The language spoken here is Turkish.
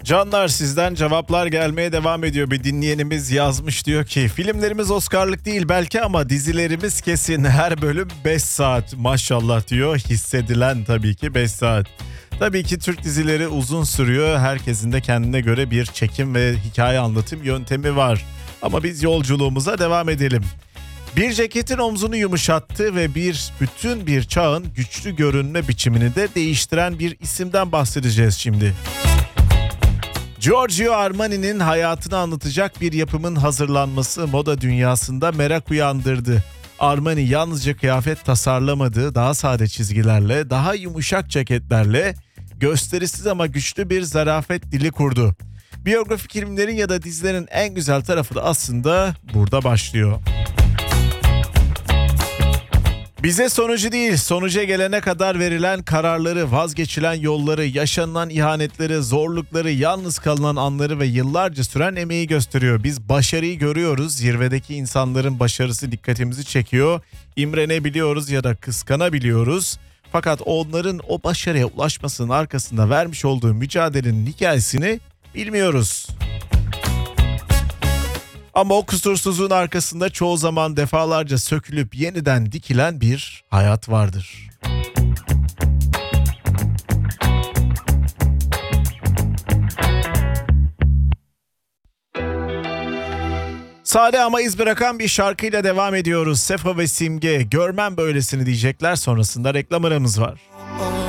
Canlar, sizden cevaplar gelmeye devam ediyor. Bir dinleyenimiz yazmış, diyor ki filmlerimiz Oscar'lık değil belki ama dizilerimiz kesin, her bölüm 5 saat maşallah diyor. Hissedilen tabii ki 5 saat. Tabii ki Türk dizileri uzun sürüyor. Herkesin de kendine göre bir çekim ve hikaye anlatım yöntemi var. Ama biz yolculuğumuza devam edelim. Bir ceketin omzunu yumuşattı ve bütün bir çağın güçlü görünme biçimini de değiştiren bir isimden bahsedeceğiz şimdi. Giorgio Armani'nin hayatını anlatacak bir yapımın hazırlanması moda dünyasında merak uyandırdı. Armani yalnızca kıyafet tasarlamadı, daha sade çizgilerle, daha yumuşak ceketlerle gösterisiz ama güçlü bir zarafet dili kurdu. Biyografik filmlerin ya da dizilerin en güzel tarafı da aslında burada başlıyor. Bize sonucu değil, sonuca gelene kadar verilen kararları, vazgeçilen yolları, yaşanılan ihanetleri, zorlukları, yalnız kalınan anları ve yıllarca süren emeği gösteriyor. Biz başarıyı görüyoruz, zirvedeki insanların başarısı dikkatimizi çekiyor, imrenebiliyoruz ya da kıskanabiliyoruz. Fakat onların o başarıya ulaşmasının arkasında vermiş olduğu mücadelenin hikayesini bilmiyoruz. Ama o kusursuzluğun arkasında çoğu zaman defalarca sökülüp yeniden dikilen bir hayat vardır. Sade ama iz bırakan bir şarkıyla devam ediyoruz. Sefa ve Simge, görmem böylesini diyecekler, sonrasında reklam aramız var.